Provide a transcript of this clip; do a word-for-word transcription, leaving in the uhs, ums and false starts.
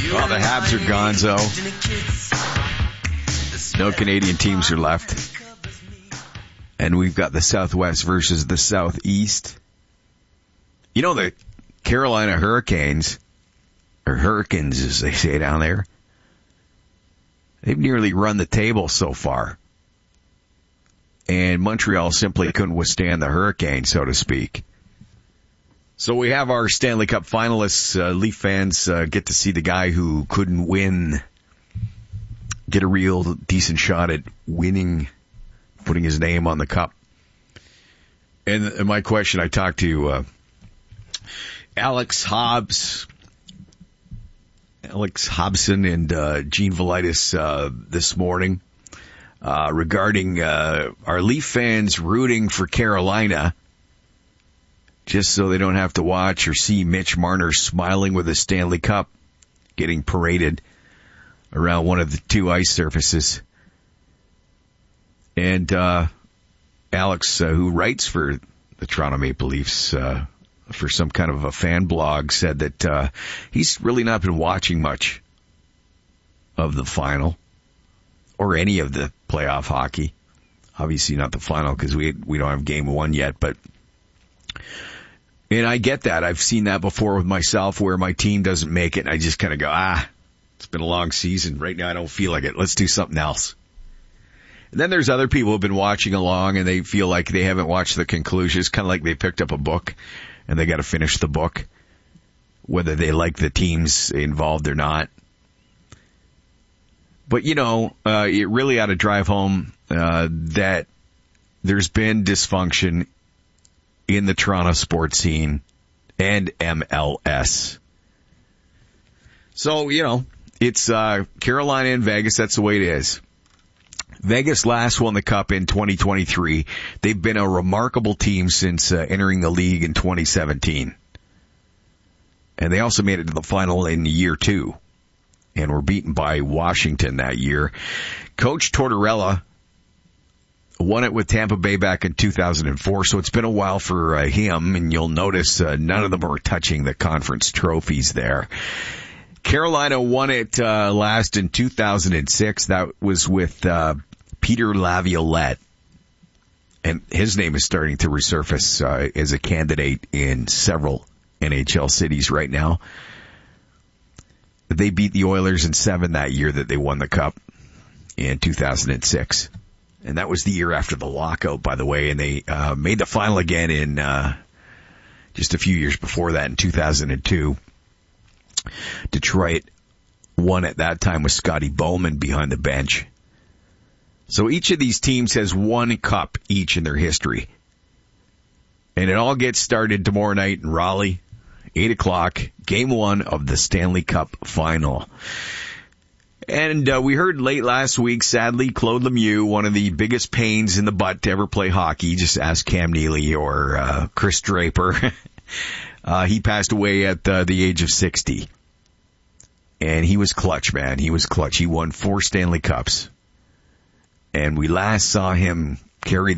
Well, the Habs are gonzo. No Canadian teams are left. And we've got the Southwest versus the Southeast. You know, the Carolina Hurricanes, or Hurricanes as they say down there, they've nearly run the table so far. And Montreal simply couldn't withstand the hurricane, so to speak. So we have our Stanley Cup finalists. Uh, Leaf fans uh, get to see the guy who couldn't win get a real decent shot at winning, putting his name on the cup. And, and my question, I talked to uh, Alex Hobbs, Alex Hobson and uh, Gene Velitis uh, this morning uh, regarding uh, our Leaf fans rooting for Carolina just so they don't have to watch or see Mitch Marner smiling with a Stanley Cup getting paraded around one of the two ice surfaces. And uh Alex, uh, who writes for the Toronto Maple Leafs uh for some kind of a fan blog, said that uh he's really not been watching much of the final or any of the playoff hockey. Obviously not the final because we we don't have game one yet, but and I get that. I've seen that before with myself where my team doesn't make it and I just kind of go, ah, it's been a long season. Right now I don't feel like it. Let's do something else. And then there's other people who have been watching along and they feel like they haven't watched the conclusion. It's kind of like they picked up a book and they got to finish the book, whether they like the teams involved or not. But, you know, uh, it really ought to drive home uh, that there's been dysfunction in the Toronto sports scene and M L S. So, you know, it's uh Carolina and Vegas. That's the way it is. Vegas last won the Cup in twenty twenty-three. They've been a remarkable team since uh, entering the league in twenty seventeen. And they also made it to the final in year two. And were beaten by Washington that year. Coach Tortorella won it with Tampa Bay back in two thousand four, so it's been a while for uh, him. And you'll notice uh, none of them are touching the conference trophies there. Carolina won it uh, last in two thousand six. That was with uh, Peter Laviolette. And his name is starting to resurface uh, as a candidate in several N H L cities right now. They beat the Oilers in seven that year that they won the Cup in two thousand six. And that was the year after the lockout, by the way. And they uh, made the final again in uh, just a few years before that in two thousand two. Detroit won at that time with Scotty Bowman behind the bench. So each of these teams has one cup each in their history. And it all gets started tomorrow night in Raleigh, eight o'clock, game one of the Stanley Cup final. And uh, we heard late last week, sadly, Claude Lemieux, one of the biggest pains in the butt to ever play hockey. Just ask Cam Neely or uh, Chris Draper. uh, he passed away at uh, the age of sixty. And he was clutch, man. He was clutch. He won four Stanley Cups. And we last saw him carry